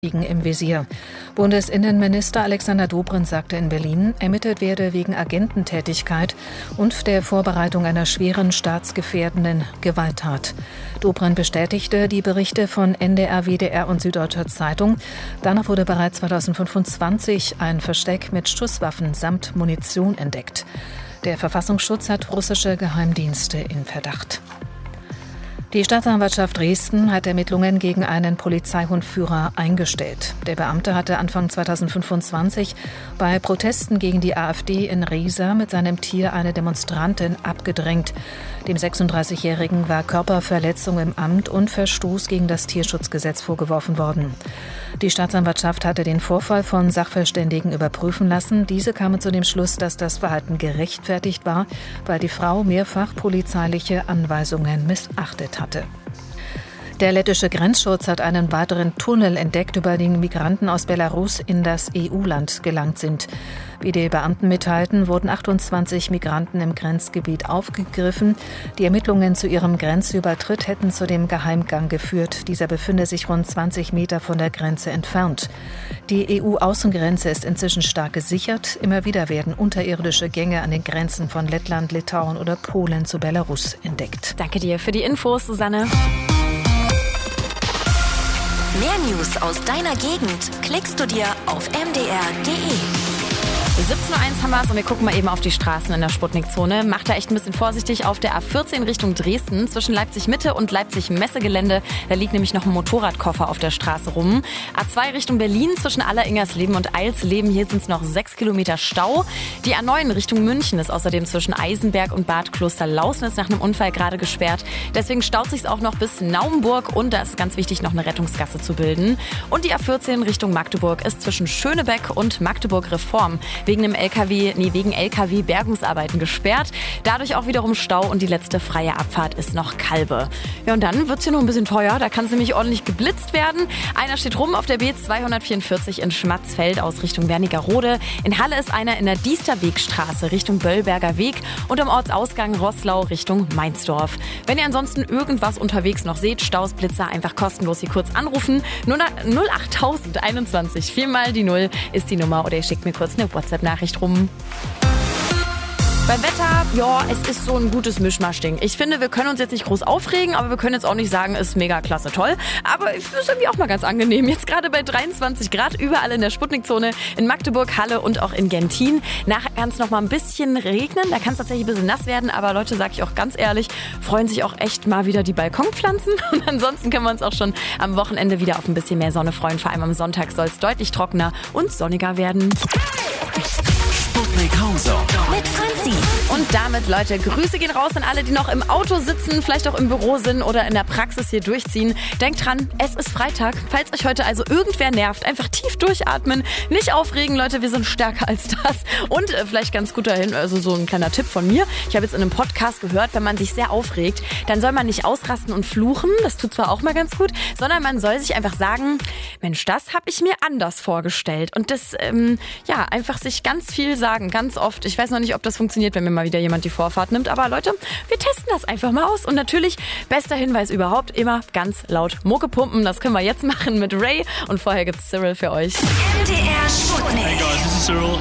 liegen im Visier. Bundesinnenminister Alexander Dobrindt sagte in Berlin, ermittelt werde wegen Agententätigkeit und der Vorbereitung einer schweren staatsgefährdenden Gewalttat. Dobrindt bestätigte die Berichte von NDR, WDR und Süddeutscher Zeitung. Danach wurde bereits 2025 ein Versteck mit Schusswaffen samt Munition entdeckt. Der Verfassungsschutz hat russische Geheimdienste in Verdacht. Die Staatsanwaltschaft Dresden hat Ermittlungen gegen einen Polizeihundführer eingestellt. Der Beamte hatte Anfang 2025 bei Protesten gegen die AfD in Riesa mit seinem Tier eine Demonstrantin abgedrängt. Dem 36-Jährigen war Körperverletzung im Amt und Verstoß gegen das Tierschutzgesetz vorgeworfen worden. Die Staatsanwaltschaft hatte den Vorfall von Sachverständigen überprüfen lassen. Diese kamen zu dem Schluss, dass das Verhalten gerechtfertigt war, weil die Frau mehrfach polizeiliche Anweisungen missachtet hatte. Der lettische Grenzschutz hat einen weiteren Tunnel entdeckt, über den Migranten aus Belarus in das EU-Land gelangt sind. Wie die Beamten mitteilten, wurden 28 Migranten im Grenzgebiet aufgegriffen. Die Ermittlungen zu ihrem Grenzübertritt hätten zu dem Geheimgang geführt. Dieser befinde sich rund 20 Meter von der Grenze entfernt. Die EU-Außengrenze ist inzwischen stark gesichert. Immer wieder werden unterirdische Gänge an den Grenzen von Lettland, Litauen oder Polen zu Belarus entdeckt. Danke dir für die Infos, Susanne. Mehr News aus deiner Gegend klickst du dir auf mdr.de. 17:01 haben wir es und wir gucken mal eben auf die Straßen in der Sputnik-Zone. Macht da echt ein bisschen vorsichtig auf der A14 Richtung Dresden zwischen Leipzig-Mitte und Leipzig-Messegelände. Da liegt nämlich noch ein Motorradkoffer auf der Straße rum. A2 Richtung Berlin zwischen Alleringersleben und Eilsleben. Hier sind es noch 6 Kilometer Stau. Die A9 Richtung München ist außerdem zwischen Eisenberg und Bad Klosterlausnitz nach einem Unfall gerade gesperrt. Deswegen staut sich auch noch bis Naumburg und da ist ganz wichtig, noch eine Rettungsgasse zu bilden. Und die A14 Richtung Magdeburg ist zwischen Schönebeck und Magdeburg-Reform wegen LKW-Bergungsarbeiten gesperrt. Dadurch auch wiederum Stau und die letzte freie Abfahrt ist noch Kalbe. Ja, und dann wird's hier noch ein bisschen teuer. Da kann es nämlich ordentlich geblitzt werden. Einer steht rum auf der B244 in Schmatzfeld aus Richtung Wernigerode. In Halle ist einer in der Diesterwegstraße Richtung Böllberger Weg und am Ortsausgang Roßlau Richtung Mainzdorf. Wenn ihr ansonsten irgendwas unterwegs noch seht, Staus, Blitzer, einfach kostenlos hier kurz anrufen. 08021 4 die 0 ist die Nummer oder ihr schickt mir kurz eine WhatsApp-Nachricht rum. Beim Wetter, ja, es ist so ein gutes Mischmaschding. Ich finde, wir können uns jetzt nicht groß aufregen, aber wir können jetzt auch nicht sagen, ist mega klasse toll. Aber es ist irgendwie auch mal ganz angenehm. Jetzt gerade bei 23 Grad überall in der Sputnik-Zone, in Magdeburg, Halle und auch in Gentin. Nachher kann es noch mal ein bisschen regnen, da kann es tatsächlich ein bisschen nass werden. Aber Leute, sage ich auch ganz ehrlich, freuen sich auch echt mal wieder die Balkonpflanzen. Und ansonsten können wir uns auch schon am Wochenende wieder auf ein bisschen mehr Sonne freuen. Vor allem am Sonntag soll es deutlich trockener und sonniger werden. Sputnik Hauser mit Franzi. Und damit, Leute, Grüße gehen raus an alle, die noch im Auto sitzen, vielleicht auch im Büro sind oder in der Praxis hier durchziehen. Denkt dran, es ist Freitag. Falls euch heute also irgendwer nervt, einfach tief durchatmen, nicht aufregen, Leute, wir sind stärker als das. Und vielleicht ganz gut dahin, also so ein kleiner Tipp von mir. Ich habe jetzt in einem Podcast gehört, wenn man sich sehr aufregt, dann soll man nicht ausrasten und fluchen, das tut zwar auch mal ganz gut, sondern man soll sich einfach sagen, Mensch, das habe ich mir anders vorgestellt. Und das, einfach sich ganz viel sagen, ganz oft. Ich weiß noch nicht, ob das funktioniert, wenn mir mal wieder jemand die Vorfahrt nimmt. Aber Leute, wir testen das einfach mal aus. Und natürlich, bester Hinweis überhaupt, immer ganz laut Mucke pumpen. Das können wir jetzt machen mit Ray. Und vorher gibt's Cyril für euch. MDR Sputnik. Hey guys, this is Cyril.